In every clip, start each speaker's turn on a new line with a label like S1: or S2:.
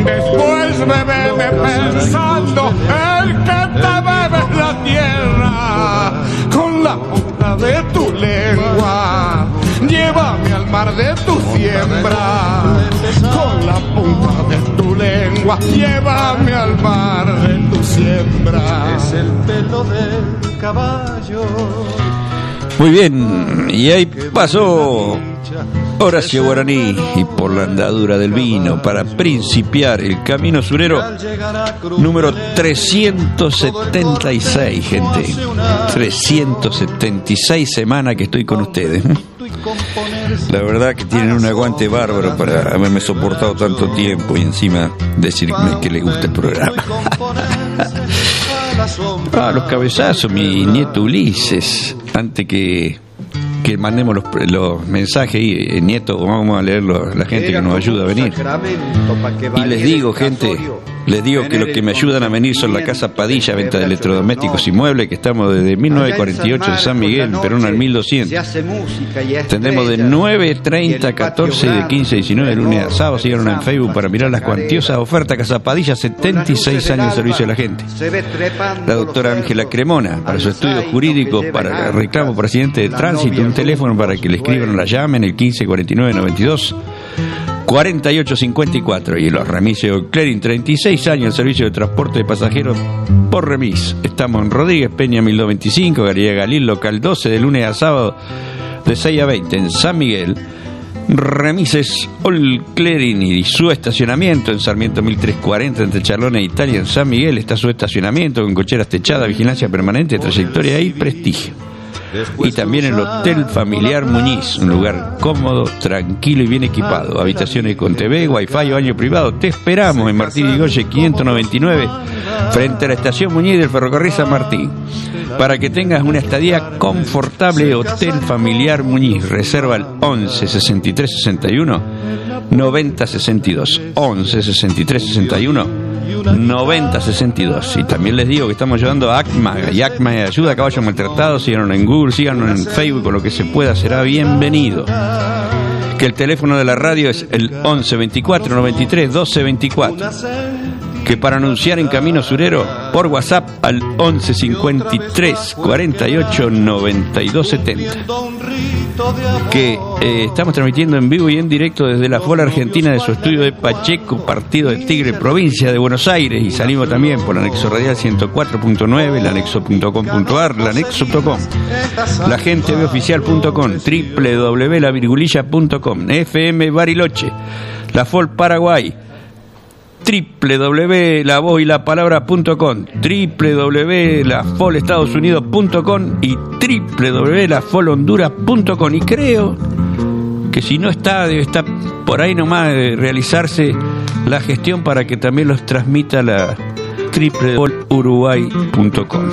S1: Después me bebe pensando el que te bebe la tierra con la punta de tu lengua. Llévame al mar de tu siembra con la punta de tu lengua. Llévame al mar de tu siembra.
S2: Es el pelo del caballo.
S3: Muy bien, y ahí pasó Horacio Guaraní y Por la andadura del vino para principiar el Camino Surero número 376, gente. 376 semanas que estoy con ustedes. La verdad que tienen un aguante bárbaro para haberme soportado tanto tiempo y encima decirme que les gusta el programa. Los cabezazos, mi nieto Ulises. Antes que mandemos los mensajes ahí, nieto, vamos a leerlo, la gente que nos ayuda a venir. Y les digo, gente, les digo que los que me ayudan a venir son la Casa Padilla, venta de electrodomésticos y muebles, que estamos desde 1948 en San Miguel, Perón al 1200. Tendremos de 9:30 a 14 y de 15 a 19 lunes a sábado. Síganos en Facebook para mirar las cuantiosas ofertas. Casa Padilla, 76 años de servicio a la gente. La doctora Ángela Cremona, para su estudio jurídico, para reclamo por accidente de tránsito, un teléfono para que le escriban o la llamen, el 15 49 92 48 54. Y los remises O'Clery, 36 años el servicio de transporte de pasajeros por remis. Estamos en Rodríguez Peña 1225, Galería Galil, local 12, de lunes a sábado de 6 a 20 en San Miguel. Remises O'Clery y su estacionamiento en Sarmiento 1340 entre Charlona e Italia en San Miguel. Está su estacionamiento con cocheras techadas, vigilancia permanente, trayectoria y prestigio. Y también el Hotel Familiar Muñiz, un lugar cómodo, tranquilo y bien equipado. Habitaciones con TV, wifi o baño privado. Te esperamos en Martín Irigoyen 599, frente a la estación Muñiz del ferrocarril San Martín. Para que tengas una estadía confortable, Hotel Familiar Muñiz. Reserva al 11 63 61 90 62. 11 63 61 90 62. Y también les digo que estamos ayudando a ACMA, y ACMA ayuda a caballos maltratados. Síganos en Google, síganos en Facebook, con lo que se pueda será bienvenido. Que el teléfono de la radio es el 11 24 93 12 24. Que para anunciar en Camino Surero por WhatsApp al 11 53 48 92 70. Que estamos transmitiendo en vivo y en directo desde la FOL Argentina, de su estudio de Pacheco, partido de Tigre, provincia de Buenos Aires, y salimos también por el anexo radial 104.9, el anexo.com.ar, el anexo.com, la gente oficial.com, www.lavirgulilla.com, FM Bariloche, la FOL Paraguay, www.lavozyLaPalabra.com, www.lafolestadosunidos.com y www.lafolhonduras.com. Y creo que si no está, debe estar por ahí nomás de realizarse la gestión para que también los transmita la www.uruguay.com.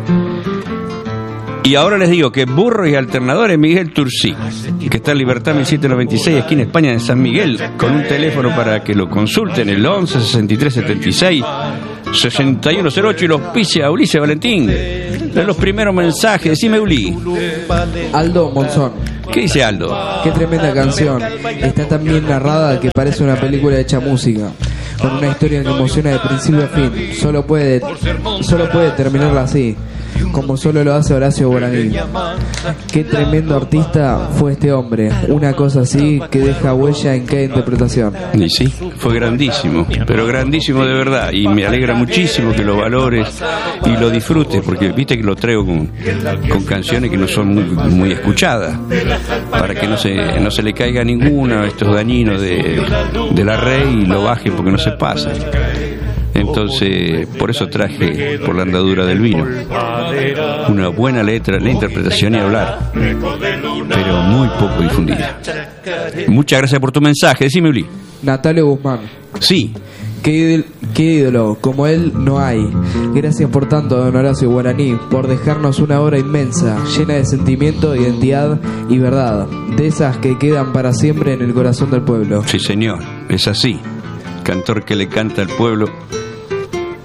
S3: Y ahora les digo que Burros y Alternadores Miguel Turcí, que está en Libertad 1796, esquina España de San Miguel, con un teléfono para que lo consulten, el 11 63 76 6108, y los auspicia Ulises Valentín. De los primeros mensajes, decime, Uli.
S4: Aldo Monzón.
S3: ¿Qué dice Aldo?
S4: Qué tremenda canción. Está tan bien narrada que parece una película hecha música, con una historia que emociona de principio a fin. Solo puede terminarla así, como solo lo hace Horacio Guaraní. Qué tremendo artista fue este hombre. Una cosa así que deja huella en cada interpretación.
S3: Y sí, fue grandísimo, pero grandísimo de verdad. Y me alegra muchísimo que lo valores y lo disfrutes, porque viste que lo traigo con canciones que no son muy escuchadas, para que no se le caiga ninguna a estos dañinos de la Rey y lo baje porque no se pasa. Entonces, por eso traje Por la andadura del vino. Una buena letra, la interpretación y hablar, pero muy poco difundida. Muchas gracias por tu mensaje. Decime, Uli.
S4: Natalio Guzmán.
S3: Sí.
S4: Qué ídolo, como él no hay. Gracias por tanto, don Horacio Guaraní, por dejarnos una obra inmensa, llena de sentimiento, identidad y verdad, de esas que quedan para siempre en el corazón del pueblo.
S3: Sí, señor, es así. Cantor que le canta al pueblo,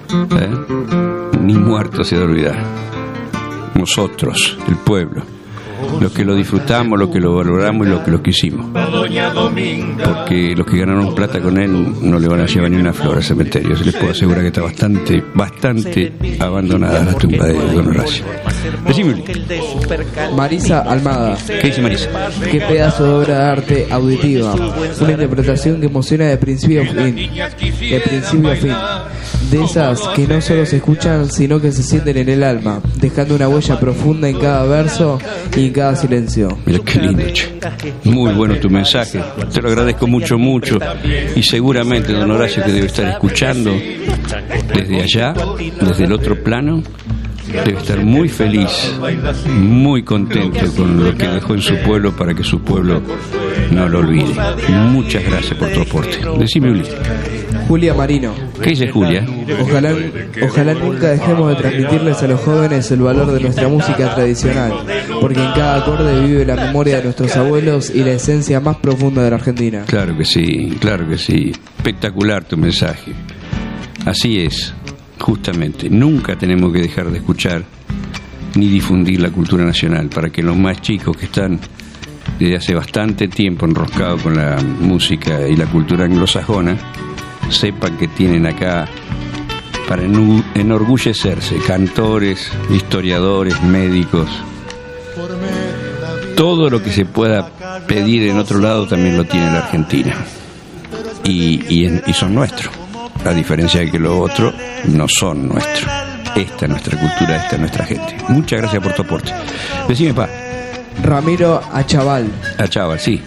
S3: ni muerto se ha de olvidar. Nosotros, el pueblo. los que lo disfrutamos, los que lo valoramos y los que lo quisimos. Porque los que ganaron plata con él no le van a llevar ni una flor al cementerio. Se les puedo asegurar que está bastante abandonada la tumba de don Horacio. Decime.
S4: Marisa Almada.
S3: ¿Qué dice Marisa?
S4: Qué pedazo de obra de arte auditiva. Una interpretación que emociona de principio a fin. De principio a fin. De esas que no solo se escuchan, sino que se sienten en el alma, dejando una huella profunda en cada verso y en cada silencio.
S3: Mira qué lindo, che. Muy bueno tu mensaje. Te lo agradezco mucho. Y seguramente don Horacio, que debe estar escuchando desde allá, desde el otro plano, debe estar muy feliz, muy contento con lo que dejó en su pueblo para que su pueblo no lo olvide. Muchas gracias por tu aporte. Decime, Uli.
S4: Julia Marino.
S3: ¿Qué dice Julia?
S4: Ojalá nunca dejemos de transmitirles a los jóvenes el valor de nuestra música tradicional, porque en cada acorde vive la memoria de nuestros abuelos y la esencia más profunda de la Argentina.
S3: Claro que sí. Espectacular tu mensaje. Así es, justamente. Nunca tenemos que dejar de escuchar ni difundir la cultura nacional, para que los más chicos que están desde hace bastante tiempo enroscados con la música y la cultura anglosajona sepan que tienen acá para enorgullecerse cantores, historiadores, médicos. Todo lo que se pueda pedir en otro lado también lo tiene la Argentina y son nuestros, a diferencia de que los otros no son nuestros. Esta es nuestra cultura, esta es nuestra gente. Muchas gracias por tu aporte. Decime, pa.
S4: Ramiro Achaval.
S3: Achaval, sí.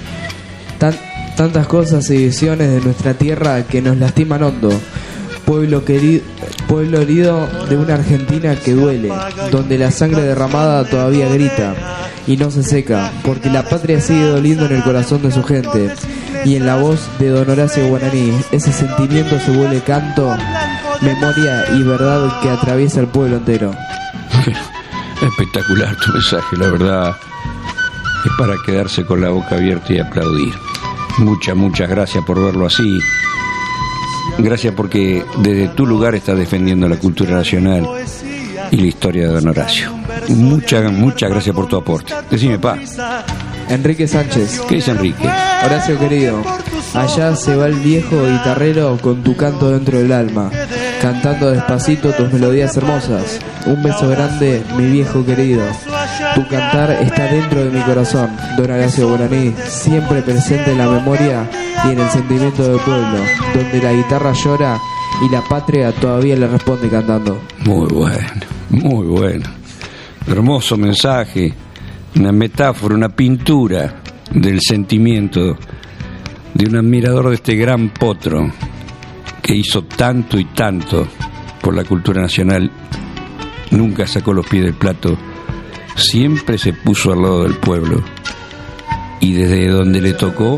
S4: Tantas cosas y visiones de nuestra tierra que nos lastiman hondo. Pueblo herido de una Argentina que duele, donde la sangre derramada todavía grita y no se seca, porque la patria sigue doliendo en el corazón de su gente. Y en la voz de don Horacio Guaraní, ese sentimiento se vuelve canto, memoria y verdad que atraviesa el pueblo entero.
S3: Espectacular tu mensaje, la verdad es para quedarse con la boca abierta y aplaudir. Muchas gracias por verlo así. Gracias porque desde tu lugar estás defendiendo la cultura nacional y la historia de don Horacio. Muchas gracias por tu aporte. Decime, pa.
S4: Enrique Sánchez.
S3: ¿Qué dice Enrique?
S4: Horacio querido, allá se va el viejo guitarrero con tu canto dentro del alma, cantando despacito tus melodías hermosas. Un beso grande, mi viejo querido. Tu cantar está dentro de mi corazón, don Horacio Guaraní, siempre presente en la memoria y en el sentimiento del pueblo, donde la guitarra llora y la patria todavía le responde cantando.
S3: Muy bueno. Hermoso mensaje, una metáfora, una pintura del sentimiento de un admirador de este gran potro que hizo tanto y tanto por la cultura nacional. Nunca sacó los pies del plato, siempre se puso al lado del pueblo y desde donde le tocó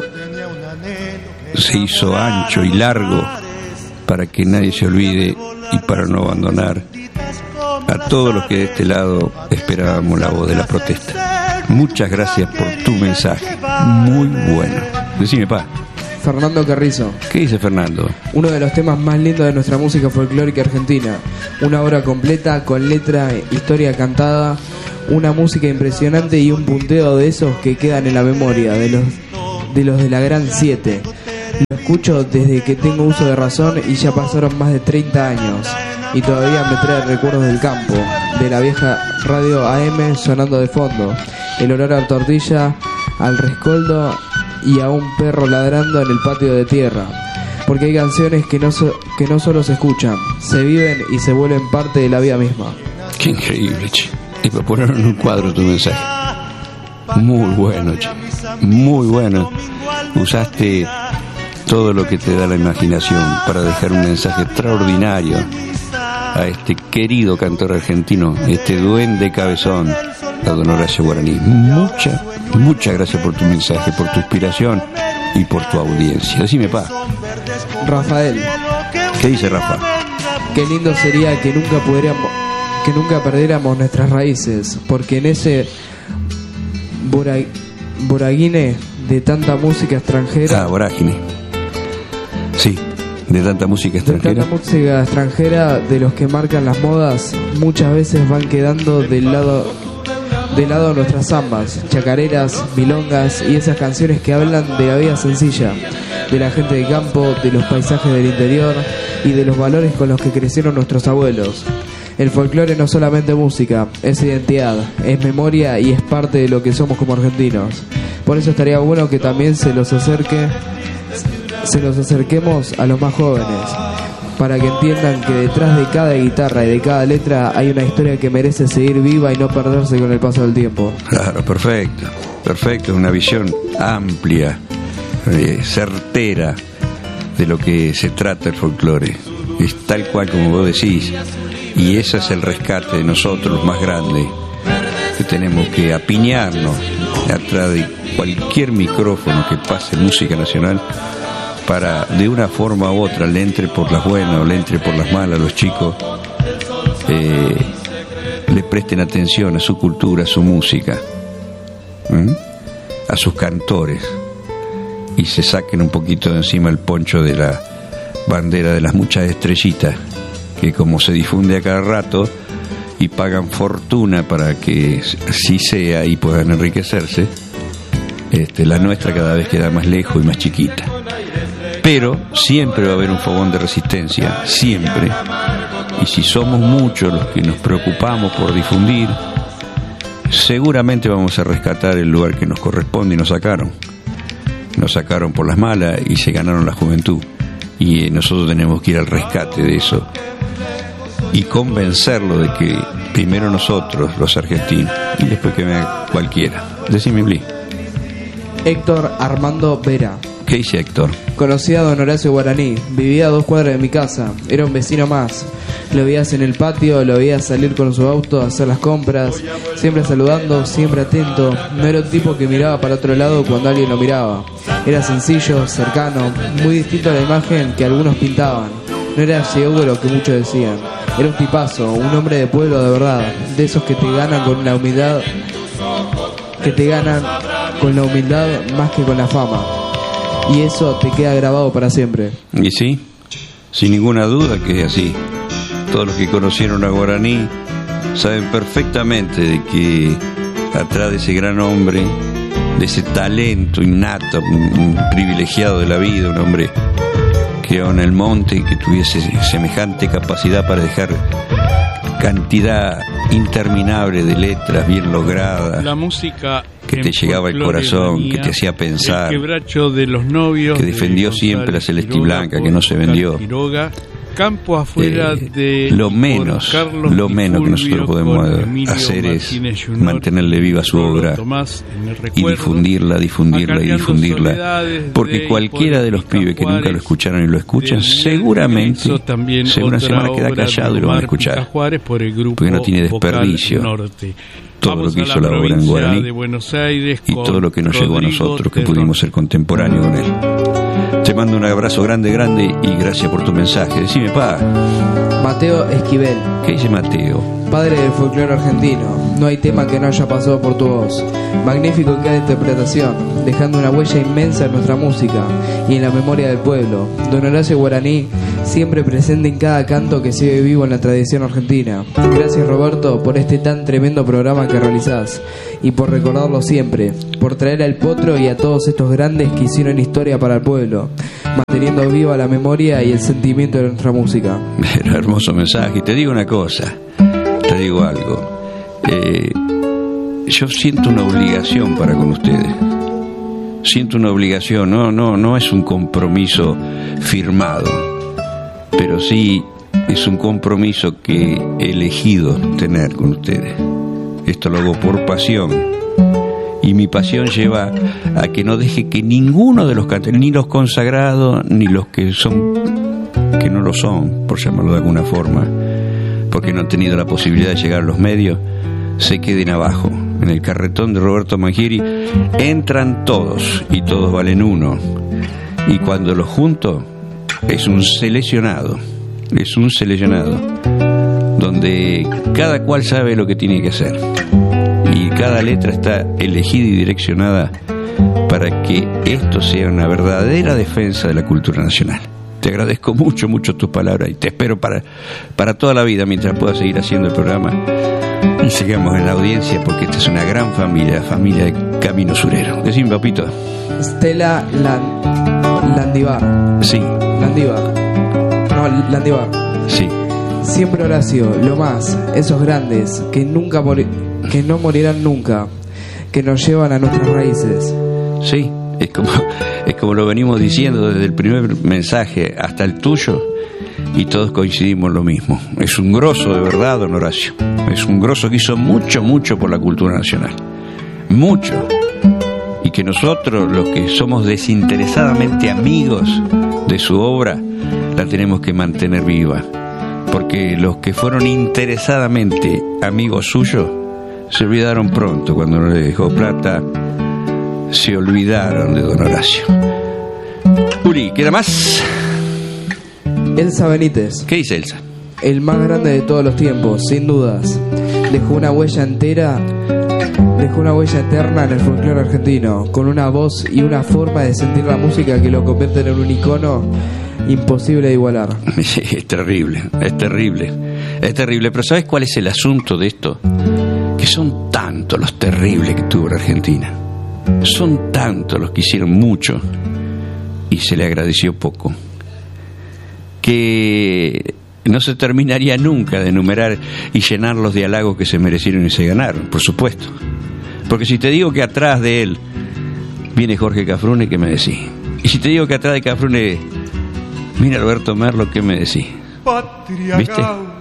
S3: se hizo ancho y largo para que nadie se olvide y para no abandonar a todos los que de este lado esperábamos la voz de la protesta. Muchas gracias por tu mensaje, muy bueno. Decime, pa.
S4: Fernando Carrizo.
S3: ¿Qué dice Fernando?
S4: Uno de los temas más lindos de nuestra música folclórica argentina. Una obra completa con letra, historia cantada, una música impresionante y un punteo de esos que quedan en la memoria de los de la Gran 7. Lo escucho desde que tengo uso de razón y ya pasaron más de 30 años y todavía me trae recuerdos del campo, de la vieja radio AM sonando de fondo, el olor a tortilla, al rescoldo y a un perro ladrando en el patio de tierra, porque hay canciones que no solo se escuchan, se viven y se vuelven parte de la vida misma.
S3: Qué increíble, che. Y para poner en un cuadro tu mensaje. Muy bueno, che. Muy bueno. Usaste todo lo que te da la imaginación para dejar un mensaje extraordinario a este querido cantor argentino, este duende cabezón, a don Horacio Guaraní. Muchas gracias por tu mensaje, por tu inspiración y por tu audiencia. Decime, pa.
S4: Rafael.
S3: ¿Qué dice Rafa?
S4: Qué lindo sería que nunca perdiéramos nuestras raíces, porque en ese vorágine de tanta música extranjera.
S3: Ah, vorágine. Sí, de tanta música extranjera.
S4: De tanta música extranjera, de los que marcan las modas, muchas veces van quedando del lado de lado nuestras zambas, chacareras, milongas y esas canciones que hablan de la vida sencilla, de la gente de campo, de los paisajes del interior y de los valores con los que crecieron nuestros abuelos. El folclore no es solamente música, es identidad, es memoria y es parte de lo que somos como argentinos. Por eso estaría bueno que también se los acerquemos a los más jóvenes, para que entiendan que detrás de cada guitarra y de cada letra hay una historia que merece seguir viva y no perderse con el paso del tiempo.
S3: Claro, perfecto, es una visión amplia, certera de lo que se trata el folclore. Es tal cual como vos decís, y ese es el rescate de nosotros, los más grandes, que tenemos que apiñarnos atrás de cualquier micrófono que pase música nacional, para de una forma u otra, le entre por las buenas o le entre por las malas, los chicos le presten atención a su cultura, a su música, a sus cantores, y se saquen un poquito de encima el poncho de la bandera de las muchas estrellitas, que como se difunde a cada rato y pagan fortuna para que así sea y puedan enriquecerse, la nuestra cada vez queda más lejos y más chiquita. Pero siempre va a haber un fogón de resistencia, siempre. Y si somos muchos los que nos preocupamos por difundir, seguramente vamos a rescatar el lugar que nos corresponde y nos sacaron. Nos sacaron por las malas y se ganaron la juventud. Y nosotros tenemos que ir al rescate de eso y convencerlo de que primero nosotros, los argentinos, y después que venga cualquiera. Decime, Bli.
S4: Héctor Armando Vera.
S3: ¿Qué dice Héctor?
S4: Conocía a don Horacio Guaraní, vivía a 2 cuadras de mi casa, era un vecino más. Lo veías en el patio, lo veías salir con su auto a hacer las compras, siempre saludando, siempre atento. No era un tipo que miraba para otro lado cuando alguien lo miraba. Era sencillo, cercano, muy distinto a la imagen que algunos pintaban. No era ciego lo que muchos decían. Era un tipazo, un hombre de pueblo de verdad, de esos que te ganan con la humildad, más que con la fama. Y eso te queda grabado para siempre.
S3: Y sí, sin ninguna duda que es así. Todos los que conocieron a Guaraní saben perfectamente de que atrás de ese gran hombre, de ese talento innato, un privilegiado de la vida, un hombre criado en el monte y que tuviese semejante capacidad para dejar cantidad interminable de letras bien logradas,
S5: la música
S3: que te llegaba al corazón, que te hacía pensar,
S5: el quebracho de los novios,
S3: que defendió siempre la Celeste Blanca, que no se vendió.
S5: Campo afuera de
S3: lo menos que nosotros podemos hacer es mantenerle viva su obra y difundirla, porque cualquiera de los pibes que nunca lo escucharon y lo escuchan, seguramente una semana queda callado y lo van a escuchar, porque no tiene desperdicio todo lo que hizo la obra en Guaraní y todo lo que nos llegó a nosotros, que pudimos ser contemporáneos con él. Te mando un abrazo grande y gracias por tu mensaje. Decime, pa.
S4: Mateo Esquivel.
S3: ¿Qué dice Mateo?
S4: Padre del folclore argentino, no hay tema que no haya pasado por tu voz. Magnífico en cada interpretación, dejando una huella inmensa en nuestra música y en la memoria del pueblo. Don Horacio Guaraní, siempre presente en cada canto que sigue vivo en la tradición argentina. Gracias, Roberto, por este tan tremendo programa que realizás y por recordarlo siempre, por traer al Potro y a todos estos grandes que hicieron historia para el pueblo, manteniendo viva la memoria y el sentimiento de nuestra música.
S3: Era hermoso mensaje. Y te digo una cosa, te digo algo. Yo siento una obligación para con ustedes. Siento una obligación, no es un compromiso firmado, pero sí es un compromiso que he elegido tener con ustedes. Esto lo hago por pasión, y mi pasión lleva a que no deje que ninguno de los cantores, ni los consagrados, ni los que no lo son, por llamarlo de alguna forma, porque no han tenido la posibilidad de llegar a los medios, se queden abajo. En el carretón de Roberto Mangieri entran todos y todos valen uno, y cuando los junto es un seleccionado donde cada cual sabe lo que tiene que hacer y cada letra está elegida y direccionada para que esto sea una verdadera defensa de la cultura nacional. Te agradezco mucho tus palabras y te espero para toda la vida, mientras pueda seguir haciendo el programa. Sigamos en la audiencia porque esta es una gran familia de Camino Surero. Decime, papito.
S4: Stella Landívar.
S3: Sí.
S4: Landívar.
S3: Sí.
S4: Siempre Horacio, lo más, esos grandes que no morirán nunca, que nos llevan a nuestras raíces.
S3: Sí, es como lo venimos diciendo desde el primer mensaje hasta el tuyo, y todos coincidimos en lo mismo. Es un grosso de verdad, don Horacio. Es un grosso que hizo mucho, mucho por la cultura nacional. Mucho. Y que nosotros, los que somos desinteresadamente amigos de su obra, la tenemos que mantener viva. Porque los que fueron interesadamente amigos suyos se olvidaron pronto. Cuando no le dejó plata, se olvidaron de don Horacio. Uri, ¿queda más?
S4: Elsa Benítez.
S3: ¿Qué dice Elsa?
S4: El más grande de todos los tiempos, sin dudas. Dejó una huella eterna en el folclore argentino, con una voz y una forma de sentir la música que lo convierten en un icono imposible de igualar.
S3: Es terrible. Pero ¿sabes cuál es el asunto de esto? Que son tantos los terribles que tuvo la Argentina. Son tantos los que hicieron mucho y se le agradeció poco, que no se terminaría nunca de enumerar y llenarlos de halagos que se merecieron y se ganaron, por supuesto. Porque si te digo que atrás de él viene Jorge Cafrune, ¿qué me decís? Y si te digo que atrás de Cafrune viene Alberto Merlo, ¿qué me decís? ¿Viste?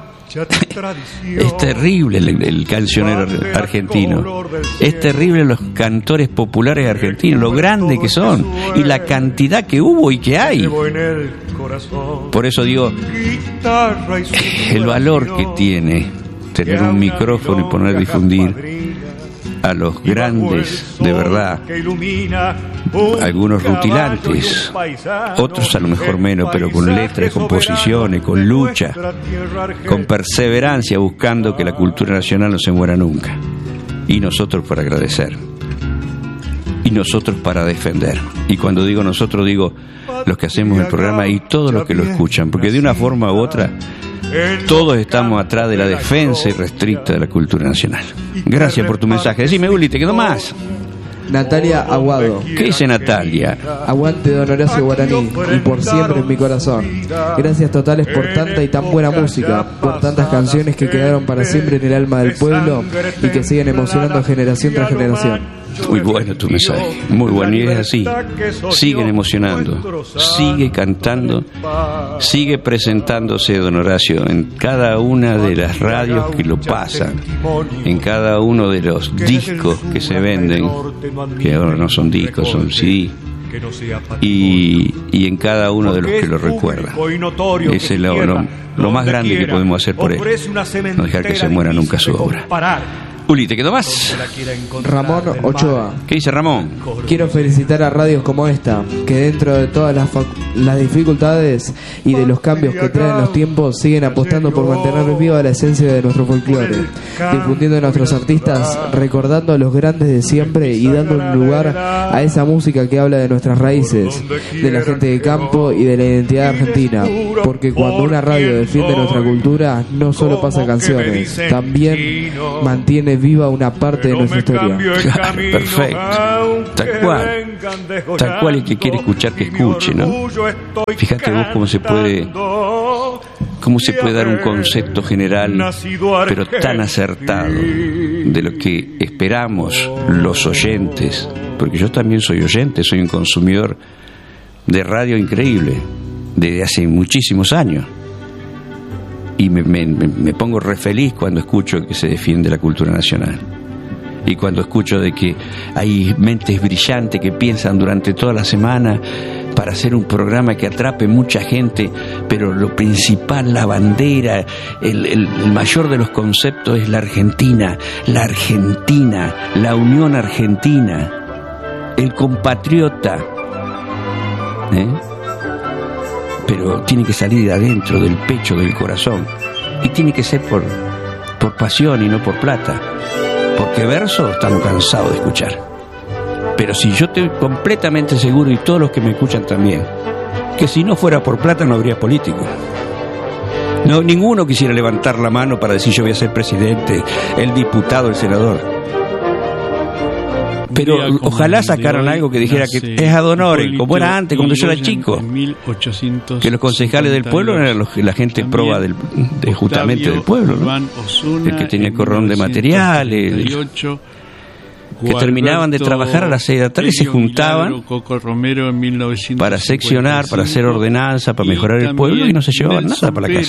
S3: Es terrible el cancionero argentino. Es terrible los cantores populares argentinos, lo grande que son y la cantidad que hubo y que hay. Por eso digo, el valor que tiene tener un micrófono y poner a difundir a los grandes de verdad, algunos rutilantes, otros a lo mejor menos, pero con letras, composiciones, con lucha, con perseverancia, buscando que la cultura nacional no se muera nunca. Y nosotros para agradecer, y nosotros para defender. Y cuando digo nosotros, digo los que hacemos el programa y todos los que lo escuchan, porque de una forma u otra todos estamos atrás de la defensa irrestricta de la cultura nacional. Gracias por tu mensaje. Decime, Uli, ¿te quedó más?
S4: Natalia Aguado.
S3: ¿Qué dice Natalia?
S4: Aguante don Horacio Guaraní y por siempre en mi corazón. Gracias totales por tanta y tan buena música, por tantas canciones que quedaron para siempre en el alma del pueblo y que siguen emocionando generación tras generación.
S3: Muy bueno tu mensaje, muy bueno, y es así. Siguen emocionando, sigue cantando, sigue presentándose don Horacio en cada una de las radios que lo pasan, en cada uno de los discos que se venden, que ahora no son discos, son CD, y en cada uno de los que lo recuerdan. Ese es lo más grande que podemos hacer por él, no dejar que se muera nunca su obra. Uli, ¿te quedó más?
S4: Ramón Ochoa.
S3: ¿Qué dice Ramón?
S4: Quiero felicitar a radios como esta, que dentro de todas las dificultades y de los cambios que traen los tiempos, siguen apostando por mantener viva la esencia de nuestro folclore, difundiendo a nuestros artistas, recordando a los grandes de siempre y dando un lugar a esa música que habla de nuestras raíces, de la gente de campo y de la identidad argentina. Porque cuando una radio defiende nuestra cultura, no solo pasa canciones, también mantiene viva una parte de nuestra historia.
S3: Claro, perfecto. Tal cual el que quiere escuchar que escuche, ¿no? Fíjate vos cómo se puede dar un concepto general, pero tan acertado, de lo que esperamos los oyentes, porque yo también soy oyente, soy un consumidor de radio increíble desde hace muchísimos años. Y me pongo re feliz cuando escucho que se defiende la cultura nacional. Y cuando escucho de que hay mentes brillantes que piensan durante toda la semana para hacer un programa que atrape mucha gente, pero lo principal, la bandera, el mayor de los conceptos es la Argentina, la unión argentina, el compatriota. Pero tiene que salir de adentro, del pecho, del corazón. Y tiene que ser por pasión y no por plata. Porque verso estamos cansados de escuchar. Pero si yo estoy completamente seguro, y todos los que me escuchan también, que si no fuera por plata no habría políticos. No, ninguno quisiera levantar la mano para decir yo voy a ser presidente, el diputado, el senador. Pero ojalá sacaran algo que dijera que es ad honorem, como era antes, cuando yo era chico. Que los concejales del pueblo eran la gente proba justamente del pueblo, ¿no? El que tenía corrón de materiales, que terminaban de trabajar a las 6 de la tarde y se juntaban para seccionar, para hacer ordenanza, para mejorar el pueblo, y no se llevaban nada para la casa.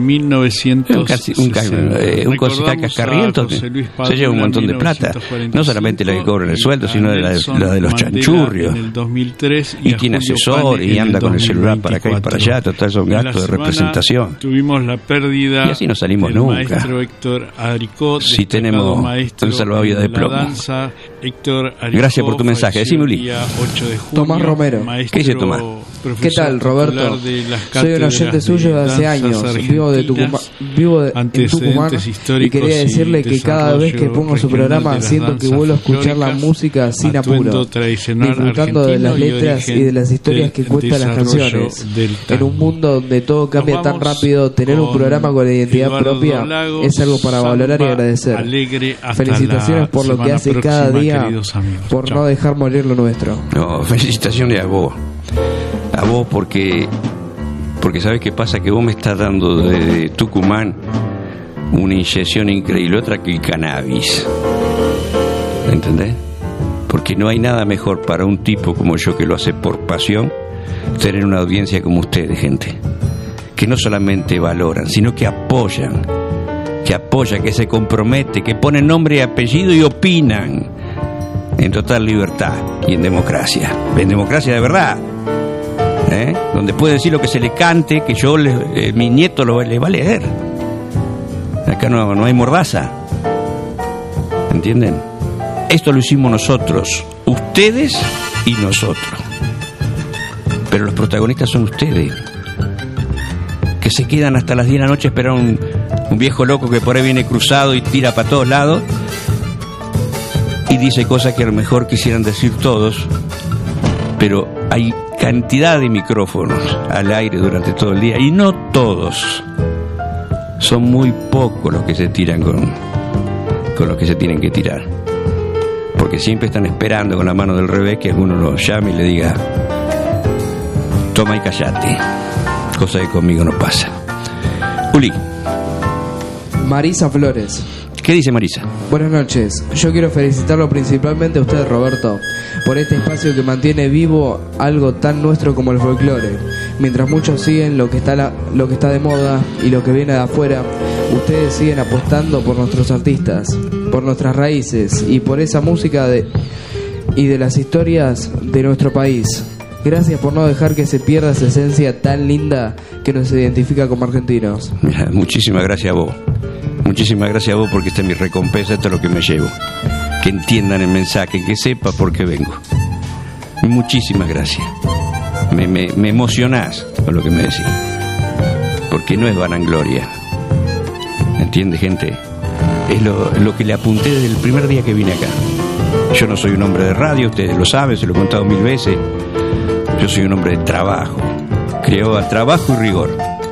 S3: Un concejal cascarriento se lleva un montón de plata, no solamente la que cobran el sueldo, sino la de los chanchurrios, y tiene asesor y anda con el celular para acá y para allá. Total, son gastos de representación, y así no salimos nunca. Si tenemos un salvavidas de plomo. Gracias por tu mensaje. Decime, Uli.
S4: Tomás Romero.
S3: ¿Qué dice Tomás?
S4: ¿Qué tal, Roberto? Soy un oyente suyo de hace años. Vivo en Tucumán, y quería decirle que cada vez que pongo su programa siento que vuelvo a escuchar la música sin apuro, disfrutando de las letras y de las historias que cuentan las canciones. En un mundo donde todo cambia tan rápido, tener un programa con la identidad propia es algo para valorar y agradecer. Felicitaciones por lo que hace cada día, por no dejar morir lo nuestro.
S3: No, felicitaciones a vos porque ¿sabes qué pasa? Que vos me estás dando de Tucumán una inyección increíble, otra que el cannabis, ¿entendés? Porque no hay nada mejor para un tipo como yo, que lo hace por pasión, tener una audiencia como ustedes, gente, que no solamente valoran, sino que apoyan, que se compromete, que ponen nombre y apellido y opinan en total libertad y en democracia de verdad, donde puede decir lo que se le cante, que mi nieto le va a leer. Acá no hay mordaza, ¿entienden? Esto lo hicimos nosotros, ustedes y nosotros, pero los protagonistas son ustedes, que se quedan hasta las 10 de la noche a esperar un viejo loco que por ahí viene cruzado y tira para todos lados y dice cosas que a lo mejor quisieran decir todos, pero hay cantidad de micrófonos al aire durante todo el día y no todos, son muy pocos los que se tiran con los que se tienen que tirar, porque siempre están esperando con la mano del revés que alguno los llame y le diga toma y callate, cosa que conmigo no pasa. Uli.
S4: Marisa Flores.
S3: ¿Qué dice Marisa?
S4: Buenas noches. Yo quiero felicitarlo principalmente a usted, Roberto, por este espacio que mantiene vivo algo tan nuestro como el folclore. Mientras muchos siguen lo que está de moda y lo que viene de afuera, ustedes siguen apostando por nuestros artistas, por nuestras raíces y por esa música y de las historias de nuestro país. Gracias por no dejar que se pierda esa esencia tan linda que nos identifica como argentinos.
S3: Muchísimas gracias a vos. Muchísimas gracias a vos, porque esta es mi recompensa, esto es lo que me llevo. Que entiendan el mensaje, que sepa por qué vengo. Muchísimas gracias. Me emocionás con lo que me decís. Porque no es vanagloria. ¿Entiende, gente? Es lo que le apunté desde el primer día que vine acá. Yo no soy un hombre de radio, ustedes lo saben, se lo he contado 1000 veces. Yo soy un hombre de trabajo, criado a trabajo y rigor.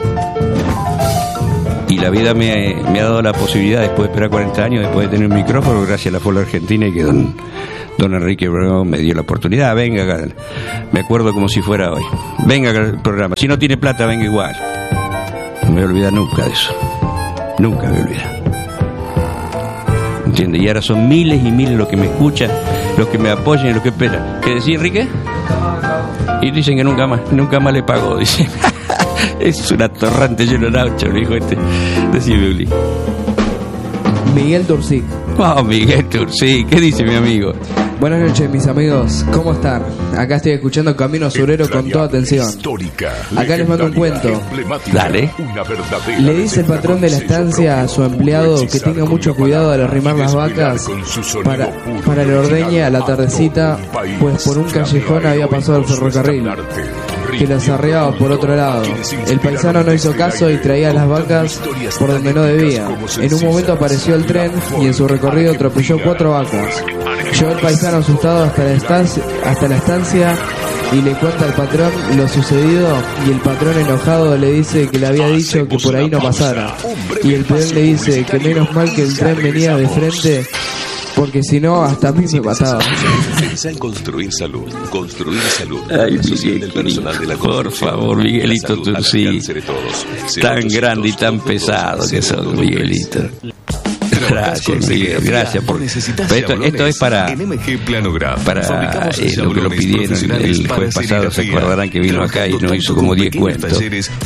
S3: Y la vida me ha dado la posibilidad, después de esperar 40 años, después de tener un micrófono, gracias a la Fola Argentina, y que don Enrique Bregón me dio la oportunidad. Venga acá, me acuerdo como si fuera hoy. Venga acá al programa, si no tiene plata, venga igual. No me voy a olvidar nunca de eso. Nunca me voy a olvidar. ¿Entiendes? Y ahora son miles y miles los que me escuchan, los que me apoyan y los que esperan. ¿Qué decía Enrique? Y dicen que nunca más le pagó, dice. Es un atorrante lleno de naucha, me dijo este. Decime, Uli.
S4: Miguel Turcic.
S3: Oh, Miguel Turcic, ¿qué dice mi amigo?
S4: Buenas noches, mis amigos, ¿cómo están? Acá estoy escuchando Camino Surero con toda atención. Acá les mando un cuento.
S3: Dale.
S4: Le dice el patrón de la estancia a su empleado que tenga mucho cuidado al arrimar las vacas para la ordeña a la tardecita, pues por un callejón había pasado el ferrocarril. que las arreaba por otro lado. El paisano no hizo caso y traía las vacas por donde no debía. En un momento apareció el tren y en su recorrido atropelló 4 vacas. Llegó el paisano asustado hasta la estancia y le cuenta al patrón lo sucedido, y el patrón enojado le dice que le había dicho que por ahí no pasara, y el peón le dice que menos mal que el tren venía de frente, porque si no hasta a mí me mataba.
S6: Pensá en construir salud. Construir salud.
S3: Ay, Miguelito, por favor, Miguelito, tú sí, tan grande y tan pesado que sos, Miguelito. Gracias, Miguel, gracias por esto es para lo que lo pidieron el jueves pasado. Se acordarán que vino acá y nos hizo como 10 cuentos,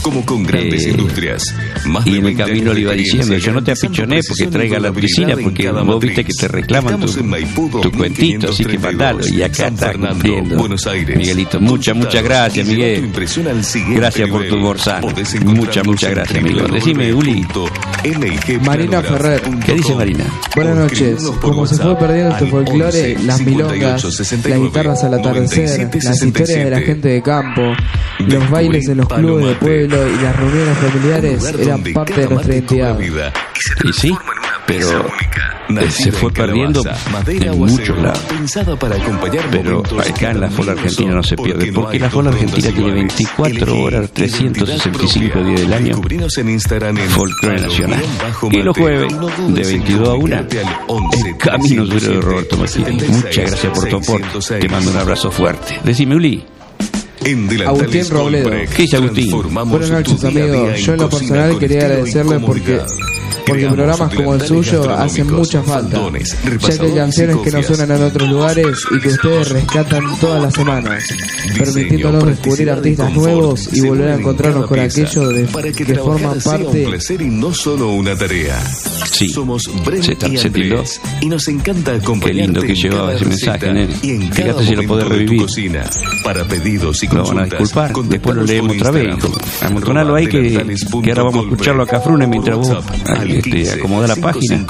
S3: y en el camino le iba diciendo: yo no te apichoné porque traiga la piscina, porque vos viste que te reclaman tu cuentito, así que mandalo. Y acá está cumpliendo, Miguelito. Muchas gracias, Miguel. Gracias por tu borsán. Muchas gracias, Miguel. Decime, Uli.
S4: Marina Ferrer.
S3: ¿Qué dice Marina?
S4: Buenas noches. Como se fue perdiendo este folclore, las milongas, las guitarras al atardecer, las historias de la gente de campo, los bailes en los clubes de pueblo y las reuniones familiares eran parte de nuestra identidad.
S3: Y sí, pero se fue perdiendo en muchos lados. Pero acá en la Fola Argentina no se pierde, porque la Fola Argentina tiene 24 horas, 365 días del año folclore nacional. Y los jueves, de 22 a 1, el Camino Duro de Roberto Martínez. Muchas gracias por tu aporte. Te mando un abrazo fuerte. Decime, Uli.
S4: Agustín Robledo.
S3: ¿Qué dice Agustín?
S4: Buenas noches, amigos. Yo en lo personal quería agradecerle porque programas como el suyo hacen mucha falta, ya que hay canciones que no suenan en otros lugares y que ustedes rescatan todas las semanas, permitiéndonos descubrir artistas nuevos y volver a encontrarnos con aquellos que forman parte.
S6: No solo una tarea.
S3: Sí,
S6: somos
S3: se tildó.
S6: Y nos encanta acompañarte.
S3: Qué lindo que llevaba ese mensaje, nene. Fíjate si lo podés revivir.
S6: Para pedidos y
S3: lo van a disculpar, después lo leemos otra vez. Amontonalo ahí que ahora vamos a escucharlo a Cafrune mientras vos acomoda la página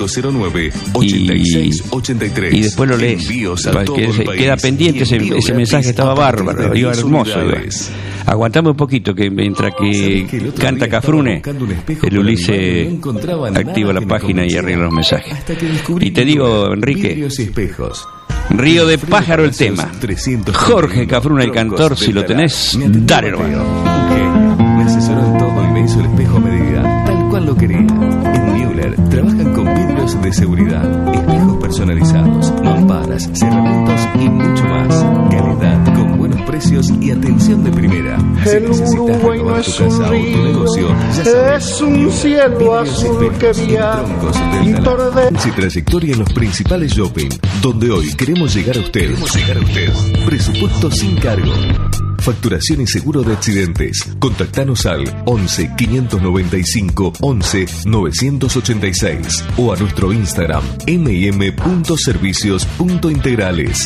S3: y después lo lees. Queda pendiente ese mensaje, estaba bárbaro, iba hermoso. Aguantame un poquito que mientras que canta Cafrune, el Ulises activa la página y arregla los mensajes. Y te digo, Enrique, Río de Pájaro el tema. Jorge Cafrune el cantor, si lo tenés, dale hermano.
S6: Me asesoró en todo y me hizo el espejo a medida, tal cual lo quería. En Müller trabajan con vidrios de seguridad, espejos personalizados, mamparas, cerramientos y mucho más. Calidad con buenos precios y atención de primera. Si
S1: el Uruguay no es
S6: tu casa
S1: un río,
S6: o tu negocio,
S1: es un cielo azul que vía y
S6: y trayectoria en los principales shopping, donde hoy queremos llegar a usted. Presupuesto sin cargo. Facturación y seguro de accidentes. Contactanos al 11 595 11 986 o a nuestro Instagram mm.servicios.integrales.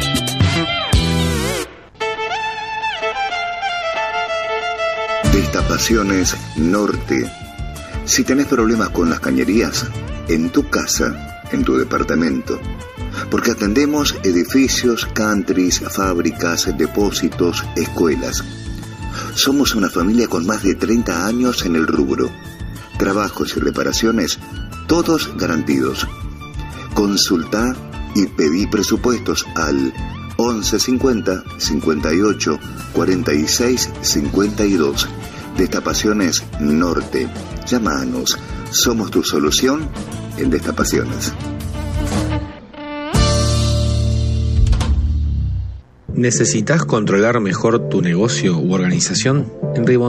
S7: Destapaciones Norte. Si tenés problemas con las cañerías, en tu casa, en tu departamento, porque atendemos edificios, countries, fábricas, depósitos, escuelas. Somos una familia con más de 30 años en el rubro. Trabajos y reparaciones, todos garantidos. Consulta y pedí presupuestos al 1150 58 46 52. Destapaciones Norte. Llámanos. Somos tu solución en destapaciones.
S8: ¿Necesitas controlar mejor tu negocio u organización? En Ribbon